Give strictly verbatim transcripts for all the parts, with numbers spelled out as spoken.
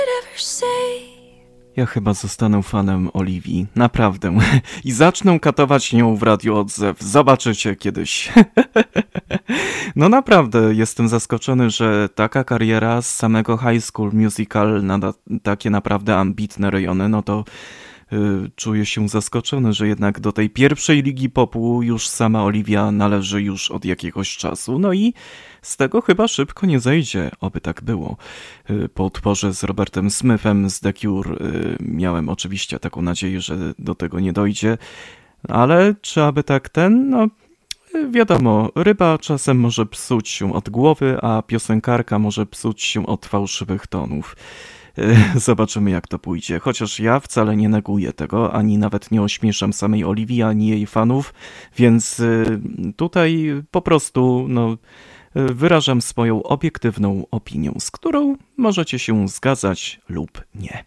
Ja chyba zostanę fanem Oliwii, naprawdę. I zacznę katować nią w Radio Odzew. Zobaczycie kiedyś. No naprawdę, jestem zaskoczony, że taka kariera z samego High School Musical na takie naprawdę ambitne rejony, no to yy, czuję się zaskoczony, że jednak do tej pierwszej ligi popu już sama Oliwia należy już od jakiegoś czasu. No i z tego chyba szybko nie zejdzie, oby tak było. Po utworze z Robertem Smithem z The Cure miałem oczywiście taką nadzieję, że do tego nie dojdzie, ale czy aby tak ten, no wiadomo, ryba czasem może psuć się od głowy, a piosenkarka może psuć się od fałszywych tonów. Zobaczymy, jak to pójdzie. Chociaż ja wcale nie neguję tego, ani nawet nie ośmieszam samej Oliwii, ani jej fanów, więc tutaj po prostu, no, wyrażam swoją obiektywną opinię, z którą możecie się zgadzać lub nie.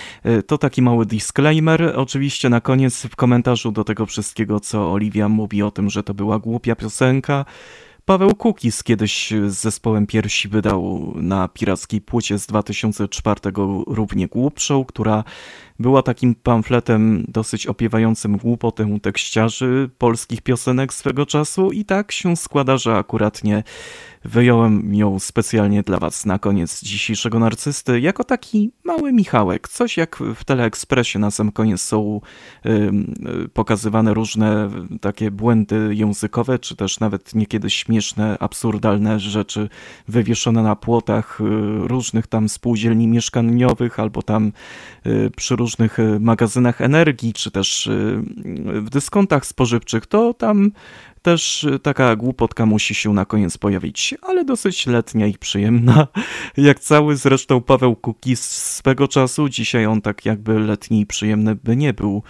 To taki mały disclaimer. Oczywiście na koniec w komentarzu do tego wszystkiego, co Oliwia mówi o tym, że to była głupia piosenka, Paweł Kukis kiedyś z zespołem Piersi wydał na pirackiej płycie z dwa tysiące czwartego równie głupszą, która była takim pamfletem dosyć opiewającym głupotę tekściarzy polskich piosenek swego czasu i tak się składa, że akuratnie wyjąłem ją specjalnie dla was na koniec dzisiejszego Narcysty, jako taki mały Michałek. Coś jak w Teleekspresie na sam koniec są y, pokazywane różne takie błędy językowe, czy też nawet niekiedy śmieszne, absurdalne rzeczy wywieszone na płotach y, różnych tam spółdzielni mieszkaniowych, albo tam y, przy różnych magazynach energii, czy też y, w dyskontach spożywczych, to tam też taka głupotka musi się na koniec pojawić, ale dosyć letnia i przyjemna, jak cały zresztą Paweł Kukis swego czasu. Dzisiaj on tak jakby letni i przyjemny by nie był.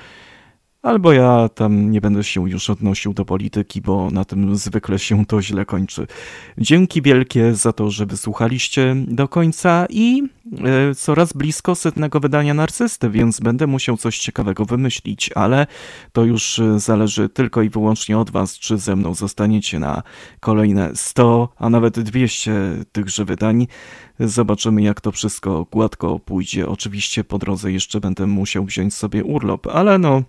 Albo ja tam nie będę się już odnosił do polityki, bo na tym zwykle się to źle kończy. Dzięki wielkie za to, że wysłuchaliście do końca i e, coraz blisko setnego wydania Narcysty, więc będę musiał coś ciekawego wymyślić, ale to już zależy tylko i wyłącznie od was, czy ze mną zostaniecie na kolejne sto, a nawet dwieście tychże wydań. Zobaczymy, jak to wszystko gładko pójdzie. Oczywiście po drodze jeszcze będę musiał wziąć sobie urlop, ale no...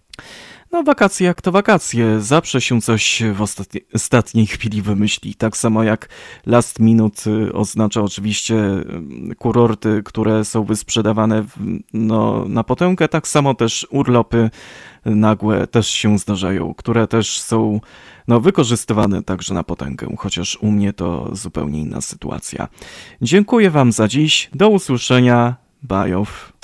No wakacje jak to wakacje, zawsze się coś w ostatniej, ostatniej chwili wymyśli, tak samo jak last minute oznacza oczywiście kurorty, które są wysprzedawane w, no, na potęgę, tak samo też urlopy nagłe też się zdarzają, które też są no, wykorzystywane także na potęgę, chociaż u mnie to zupełnie inna sytuacja. Dziękuję wam za dziś, do usłyszenia, bye off.